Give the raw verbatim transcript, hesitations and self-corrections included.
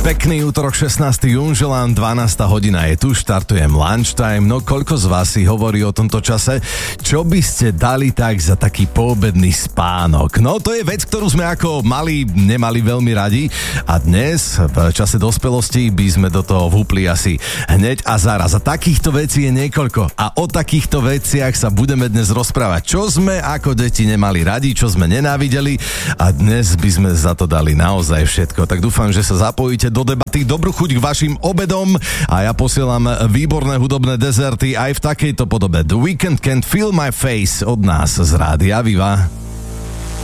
Pekný útorok, šestnásteho júna, želám, dvanásta hodina je tu, štartujem lunchtime. No koľko z vás si hovorí o tomto čase? Čo by ste dali tak za taký poobedný spánok? No to je vec, ktorú sme ako mali, nemali veľmi radi a dnes v čase dospelosti by sme do toho vhúpli asi hneď a zaraz. A takýchto vecí je niekoľko a o takýchto veciach sa budeme dnes rozprávať. Čo sme ako deti nemali radi, čo sme nenávideli a dnes by sme za to dali naozaj všetko. Tak dúfam, že sa zapojíte do debaty. Dobrú chuť k vašim obedom a ja posielam výborné hudobné dezerty aj v takejto podobe. The Weeknd Can't Feel My Face od nás z Rádia Viva.